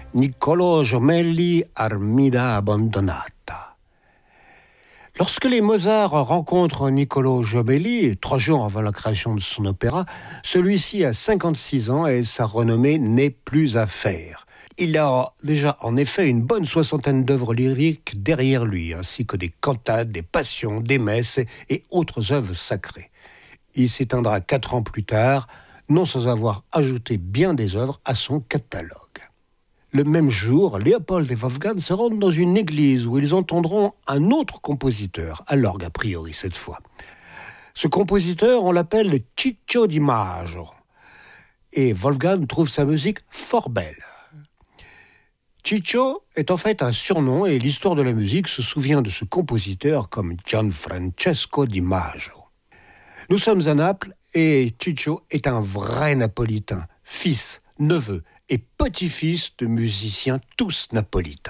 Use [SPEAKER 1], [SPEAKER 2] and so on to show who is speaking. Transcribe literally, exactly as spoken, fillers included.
[SPEAKER 1] Niccolò Jommelli, Armida abbandonata. Lorsque les Mozart rencontrent Niccolò Jommelli, trois jours avant la création de son opéra, celui-ci a cinquante-six ans et sa renommée n'est plus à faire. Il a déjà en effet une bonne soixantaine d'œuvres lyriques derrière lui, ainsi que des cantates, des passions, des messes et autres œuvres sacrées. Il s'éteindra quatre ans plus tard, non sans avoir ajouté bien des œuvres à son catalogue. Le même jour, Léopold et Wolfgang se rendent dans une église où ils entendront un autre compositeur, à l'orgue a priori cette fois. Ce compositeur, on l'appelle Ciccio Di Maggio. Et Wolfgang trouve sa musique fort belle. Ciccio est en fait un surnom et l'histoire de la musique se souvient de ce compositeur comme Gianfrancesco Di Maggio. Nous sommes à Naples et Ciccio est un vrai napolitain, fils, neveu et petit-fils de musiciens tous napolitains.